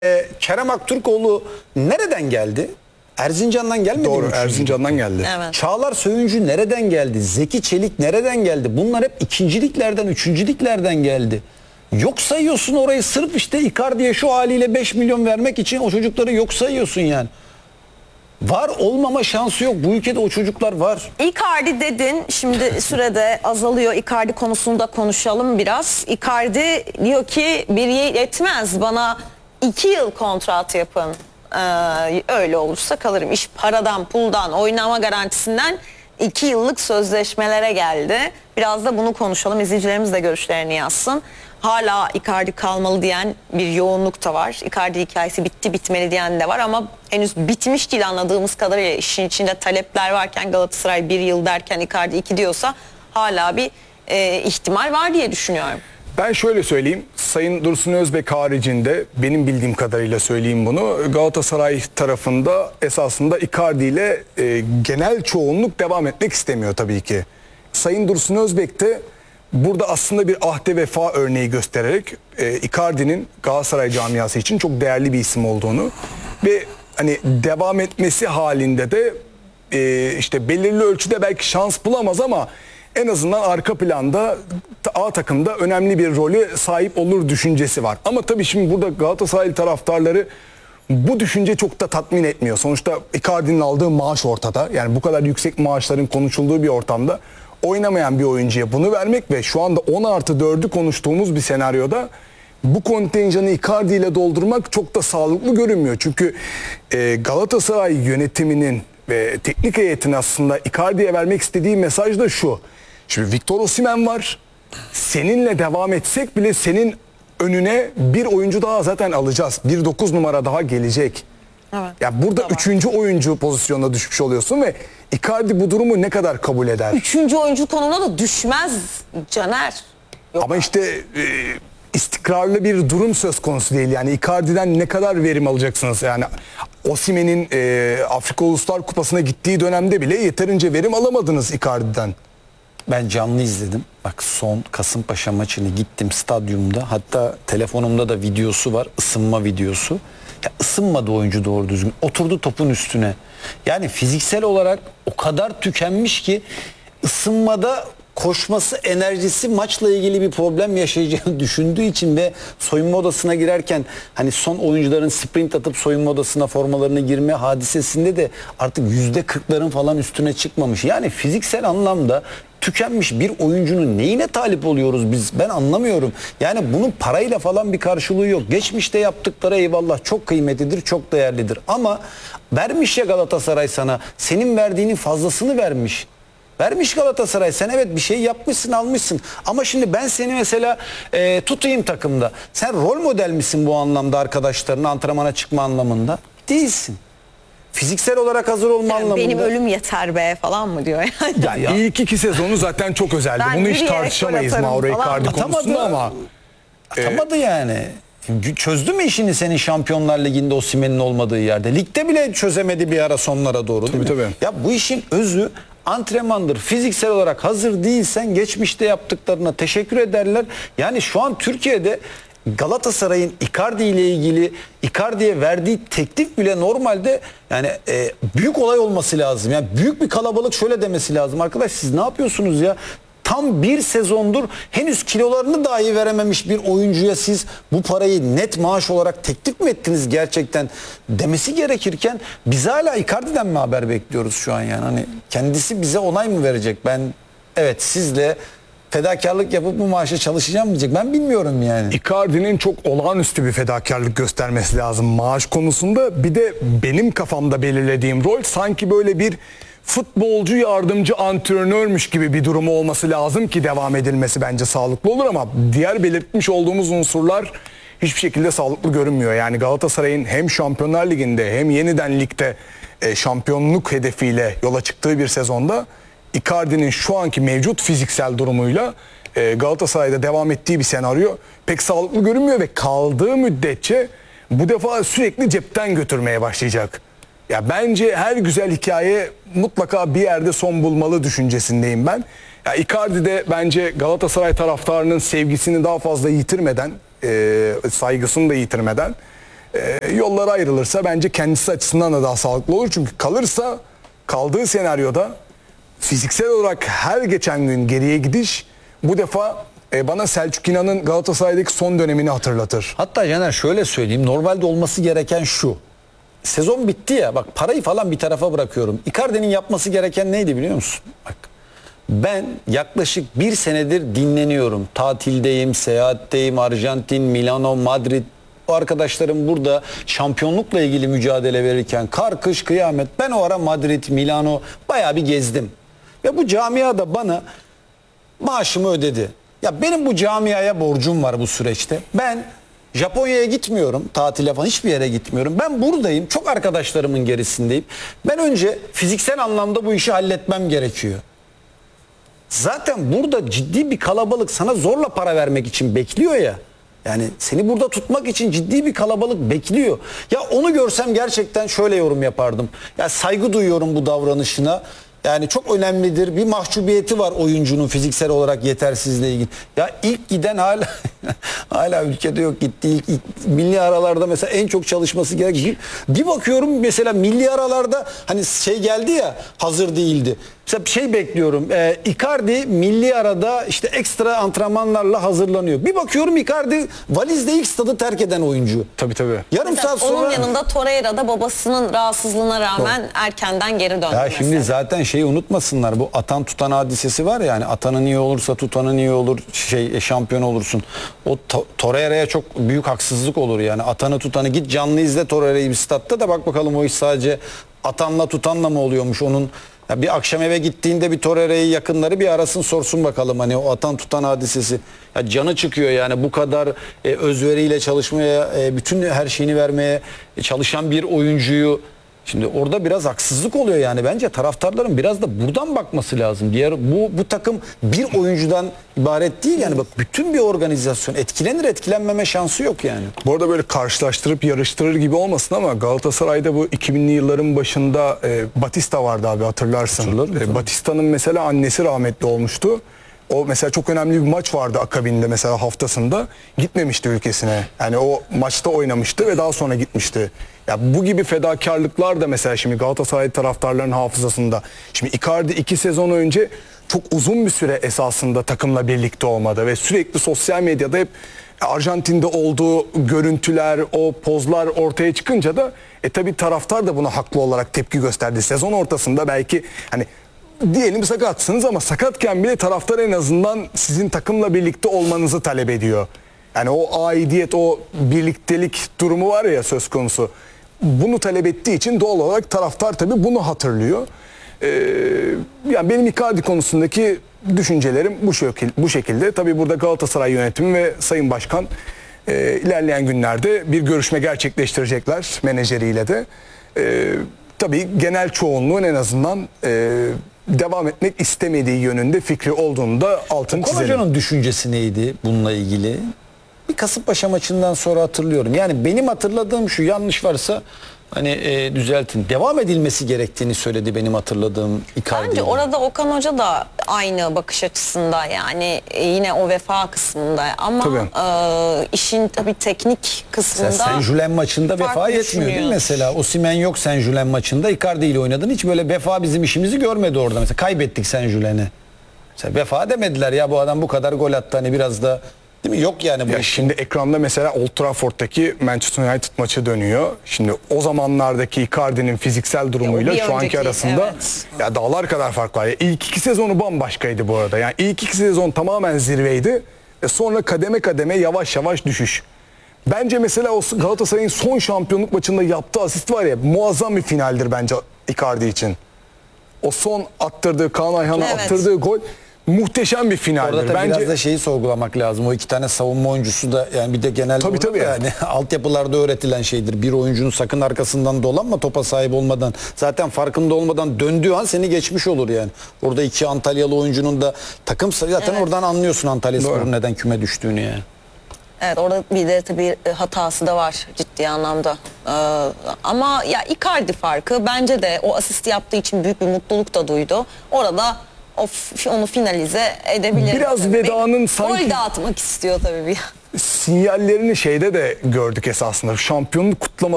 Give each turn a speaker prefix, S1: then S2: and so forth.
S1: Kerem Aktürkoğlu nereden geldi? Erzincan'dan gelmedi mi?
S2: Doğru, Erzincan'dan geldi.
S3: Evet.
S1: Çağlar Söyüncü nereden geldi? Zeki Çelik nereden geldi? Bunlar hep ikinciliklerden, üçüncülüklerden geldi. Yok sayıyorsun orayı sırf işte Icardi'ye şu haliyle 5 milyon vermek için o çocukları yok sayıyorsun yani. Var olmama şansı yok. Bu ülkede o çocuklar var.
S3: Icardi dedin. Şimdi sürede azalıyor. Icardi konusunda konuşalım biraz. Icardi diyor ki bir yetmez. Bana 2 yıl kontrat yapın. Öyle olursa kalırım. İş paradan, puldan, oynama garantisinden 2 yıllık sözleşmelere geldi. Biraz da bunu konuşalım. İzleyicilerimiz de görüşlerini yazsın. Hala Icardi kalmalı diyen bir yoğunluk da var. Icardi hikayesi bitti bitmeli diyen de var ama henüz bitmiş değil anladığımız kadarıyla. İşin içinde talepler varken Galatasaray 1 yıl derken Icardi 2 diyorsa hala bir ihtimal var diye düşünüyorum.
S2: Ben şöyle söyleyeyim, Sayın Dursun Özbek haricinde benim bildiğim kadarıyla söyleyeyim bunu. Galatasaray tarafında esasında Icardi ile genel çoğunluk devam etmek istemiyor tabii ki. Sayın Dursun Özbek de burada aslında bir ahde vefa örneği göstererek Icardi'nin Galatasaray camiası için çok değerli bir isim olduğunu ve hani devam etmesi halinde de işte belirli ölçüde belki şans bulamaz ama en azından arka planda A takımda önemli bir rolü sahip olur düşüncesi var. Ama tabii şimdi burada Galatasaray taraftarları bu düşünce çok da tatmin etmiyor. Sonuçta Icardi'nin aldığı maaş ortada. Yani bu kadar yüksek maaşların konuşulduğu bir ortamda oynamayan bir oyuncuya bunu vermek ve şu anda 10+4'ü konuştuğumuz bir senaryoda bu kontenjanı Icardi ile doldurmak çok da sağlıklı görünmüyor. Çünkü Galatasaray yönetiminin ve teknik heyetin aslında Icardi'ye vermek istediği mesaj da şu. Şimdi Victor Osimhen var. Seninle devam etsek bile senin önüne bir oyuncu daha zaten alacağız. Bir 9 numara daha gelecek.
S3: Evet.
S2: Ya burada
S3: Tamam.
S2: 3. oyuncu pozisyonuna düşmüş oluyorsun ve Icardi bu durumu ne kadar kabul eder?
S3: 3. oyuncu konumuna da düşmez Caner. Yok.
S2: Ama işte istikrarlı bir durum söz konusu değil. Yani Icardi'den ne kadar verim alacaksınız? Yani Osimhen'in Afrika Uluslar Kupası'na gittiği dönemde bile yeterince verim alamadınız Icardi'den.
S1: Ben canlı izledim. Bak son Kasımpaşa maçını gittim stadyumda. Hatta telefonumda da videosu var. Isınma videosu. Ya ısınmadı oyuncu doğru düzgün. Oturdu topun üstüne. Yani fiziksel olarak o kadar tükenmiş ki ısınmada koşması, enerjisi maçla ilgili bir problem yaşayacağını düşündüğü için ve soyunma odasına girerken hani son oyuncuların sprint atıp soyunma odasına formalarını girme hadisesinde de artık %40'ların falan üstüne çıkmamış. Yani fiziksel anlamda tükenmiş bir oyuncunun neyine talip oluyoruz biz? Ben anlamıyorum. Yani bunun parayla falan bir karşılığı yok. Geçmişte yaptıkları eyvallah çok kıymetlidir, çok değerlidir. Ama vermiş ya Galatasaray sana. Senin verdiğinin fazlasını vermiş. Vermiş Galatasaray. Sen evet bir şey yapmışsın, almışsın. Ama şimdi ben seni mesela tutayım takımda. Sen rol model misin bu anlamda arkadaşlarına antrenmana çıkma anlamında? Değilsin. Fiziksel olarak hazır olma anlamında.
S3: Benim ölüm yeter be falan mı diyor yani.
S2: Ya ilk 2 sezonu zaten çok özeldi.
S3: Ben
S2: Bunu hiç
S3: yürüyerek
S2: tartışamayız
S3: gol atarım
S2: Mauro
S3: falan.
S2: Icardi konusunda ama.
S1: Atamadı yani. Çözdü mü işini senin Şampiyonlar Ligi'nde Osimhen'in olmadığı yerde? Ligde bile çözemedi bir ara sonlara doğru değil mi?
S2: Tabii.
S1: Ya bu işin özü antrenmandır. Fiziksel olarak hazır değilsen geçmişte yaptıklarına teşekkür ederler. Yani şu an Türkiye'de Galatasaray'ın Icardi ile ilgili Icardi'ye verdiği teklif bile normalde yani büyük olay olması lazım. Yani büyük bir kalabalık şöyle demesi lazım. Arkadaş siz ne yapıyorsunuz ya? Tam bir sezondur henüz kilolarını dahi verememiş bir oyuncuya siz bu parayı net maaş olarak teklif mi ettiniz gerçekten demesi gerekirken biz hala Icardi'den mi haber bekliyoruz şu an yani? Hani kendisi bize onay mı verecek? Ben evet sizle fedakarlık yapıp bu maaşa çalışacağım diyecek. Ben bilmiyorum yani.
S2: Icardi'nin çok olağanüstü bir fedakarlık göstermesi lazım maaş konusunda. Bir de benim kafamda belirlediğim rol sanki böyle bir futbolcu yardımcı antrenörmüş gibi bir durumu olması lazım ki devam edilmesi bence sağlıklı olur ama diğer belirtmiş olduğumuz unsurlar hiçbir şekilde sağlıklı görünmüyor. Yani Galatasaray'ın hem Şampiyonlar Ligi'nde hem yeniden ligde şampiyonluk hedefiyle yola çıktığı bir sezonda Icardi'nin şu anki mevcut fiziksel durumuyla Galatasaray'da devam ettiği bir senaryo pek sağlıklı görünmüyor ve kaldığı müddetçe bu defa sürekli cepten götürmeye başlayacak. Ya bence her güzel hikaye mutlaka bir yerde son bulmalı düşüncesindeyim ben. Ya Icardi de bence Galatasaray taraftarının sevgisini daha fazla yitirmeden, saygısını da yitirmeden Yollar ayrılırsa bence kendisi açısından da daha sağlıklı olur. Çünkü kaldığı senaryoda fiziksel olarak her geçen gün geriye gidiş bu defa bana Selçuk İnan'ın Galatasaray'daki son dönemini hatırlatır.
S1: Hatta Caner şöyle söyleyeyim, normalde olması gereken şu. Sezon bitti ya, bak parayı falan bir tarafa bırakıyorum. Icardi'nin yapması gereken neydi biliyor musun? Bak, ben yaklaşık bir senedir dinleniyorum. Tatildeyim, seyahatteyim, Arjantin, Milano, Madrid. O arkadaşlarım burada şampiyonlukla ilgili mücadele verirken kar, kış, kıyamet. Ben o ara Madrid, Milano bayağı bir gezdim. Ve bu camia da bana maaşımı ödedi. Ya benim bu camiaya borcum var bu süreçte. Ben Japonya'ya gitmiyorum, tatile falan hiçbir yere gitmiyorum. Ben buradayım, çok arkadaşlarımın gerisindeyim. Ben önce fiziksel anlamda bu işi halletmem gerekiyor. Zaten burada ciddi bir kalabalık sana zorla para vermek için bekliyor ya. Yani seni burada tutmak için ciddi bir kalabalık bekliyor. Ya onu görsem gerçekten şöyle yorum yapardım. Ya saygı duyuyorum bu davranışına. Yani çok önemlidir. Bir mahcubiyeti var oyuncunun fiziksel olarak yetersizliğe ilgili. Ya ilk giden hala ülkede yok, gitti. İlk milli aralarda mesela en çok çalışması gerek. Bir bakıyorum mesela milli aralarda hani şey geldi ya, hazır değildi. Mesela bir şey bekliyorum. Icardi milli arada işte ekstra antrenmanlarla hazırlanıyor. Bir bakıyorum Icardi valizle ilk stadı terk eden oyuncu.
S2: Tabii.
S1: Yarım
S3: Mesela
S1: saat sonra...
S3: onun yanında Torreira da babasının rahatsızlığına rağmen erkenden geri döndü.
S1: Ya şimdi
S3: mesela.
S1: zaten şeyi unutmasınlar, bu atan tutan hadisesi var ya, yani atanın iyi olursa tutanın iyi olur, şampiyon olursun. O Torreira'ya çok büyük haksızlık olur yani. Atanı tutanı git canlı izle Torreira'yı bir statta da bak bakalım o iş sadece atanla tutanla mı oluyormuş onun. Ya bir akşam eve gittiğinde bir Torreira'yı yakınları bir arasın, sorsun bakalım hani o atan tutan hadisesi. Ya canı çıkıyor yani bu kadar özveriyle çalışmaya, bütün her şeyini vermeye çalışan bir oyuncuyu. Şimdi orada biraz haksızlık oluyor yani. Bence taraftarların biraz da buradan bakması lazım. Bu takım bir oyuncudan ibaret değil yani. Bak bütün bir organizasyon, etkilenir etkilenmeme şansı yok yani.
S2: Bu arada böyle karşılaştırıp yarıştırır gibi olmasın ama Galatasaray'da bu 2000'li yılların başında Batista vardı abi, hatırlarsın.
S1: Hatırlarım.
S2: Batista'nın mesela annesi rahmetli olmuştu. O mesela çok önemli bir maç vardı akabinde, mesela haftasında gitmemişti ülkesine. Yani o maçta oynamıştı ve daha sonra gitmişti. Ya bu gibi fedakarlıklar da mesela şimdi Galatasaray taraftarlarının hafızasında. Şimdi Icardi 2 sezon önce çok uzun bir süre esasında takımla birlikte olmadı ve sürekli sosyal medyada hep Arjantin'de olduğu görüntüler, o pozlar ortaya çıkınca da tabii taraftar da buna haklı olarak tepki gösterdi. Sezon ortasında belki hani diyelim sakatsınız ama sakatken bile taraftar en azından sizin takımla birlikte olmanızı talep ediyor. Yani o aidiyet, o birliktelik durumu var ya söz konusu. Bunu talep ettiği için doğal olarak taraftar tabii bunu hatırlıyor. Yani benim Icardi konusundaki düşüncelerim bu şekilde. Tabii burada Galatasaray yönetimi ve Sayın Başkan ilerleyen günlerde bir görüşme gerçekleştirecekler menajeriyle de. Tabii genel çoğunluğun en azından devam etmek istemediği yönünde fikri olduğunu da altını çizelim.
S1: Hoca'nın düşüncesi neydi bununla ilgili? Bir Kasımpaşa maçından sonra hatırlıyorum. Yani benim hatırladığım şu, yanlış varsa hani düzeltin. Devam edilmesi gerektiğini söyledi benim hatırladığım Icardi.
S3: Bence orada Okan Hoca da aynı bakış açısında, yani yine o vefa kısmında ama işin tabii teknik kısmında.
S1: Saint-Julien maçında vefa
S3: farklı
S1: yetmiyor değil mi mesela? Osimhen yok Saint-Julien maçında, Icardi ile oynadın. Hiç böyle vefa bizim işimizi görmedi orada mesela. Kaybettik Saint-Julien'i. Mesela vefa demediler ya, bu adam bu kadar gol attı hani biraz da. Değil mi? Yok yani bu.
S2: Ya şimdi ekranda mesela Old Trafford'daki Manchester United maçı dönüyor. Şimdi o zamanlardaki Icardi'nin fiziksel durumuyla şu anki arasında ya dağlar kadar fark var. Ya ilk 2 sezonu bambaşkaydı bu arada. Yani ilk 2 sezon tamamen zirveydi. Sonra kademe kademe yavaş yavaş düşüş. Bence mesela o Galatasaray'ın son şampiyonluk maçında yaptığı asist var ya, muazzam bir finaldir bence Icardi için. O son attırdığı, Kaan Ayhan'a attırdığı gol muhteşem bir finaldir.
S1: Orada
S2: bence
S1: biraz da şeyi sorgulamak lazım. O iki tane savunma oyuncusu da yani bir de genelde
S2: tabii
S1: yani altyapılarda öğretilen şeydir. Bir oyuncunun sakın arkasından dolanma topa sahip olmadan. Zaten farkında olmadan döndüğü an seni geçmiş olur yani. Orada iki Antalyalı oyuncunun da takım zaten oradan anlıyorsun Antalyaspor'un neden küme düştüğünü yani.
S3: Evet, orada bir de tabii hatası da var ciddi anlamda. Ama ya Icardi farkı bence de o asist yaptığı için büyük bir mutluluk da duydu. Orada onu finalize edebilir.
S2: Biraz vedanın sanki...
S3: Gol dağıtmak istiyor tabii bir.
S2: sinyallerini şeyde de gördük esasında. Şampiyonluk kutlaması